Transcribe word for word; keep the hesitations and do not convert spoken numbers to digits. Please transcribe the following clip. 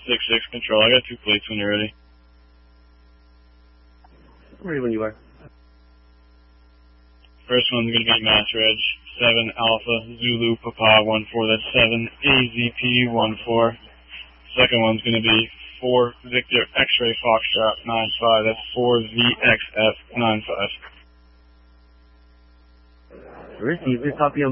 six six control. I got two plates when you're ready. I'm ready when you are. First one's going to be Mass Reg seven Alpha Zulu Papa one four. That's seven A Z P one four. Second one's going to be four Victor X-Ray Foxtrot nine five. That's four V X F nine five. Receive your copy of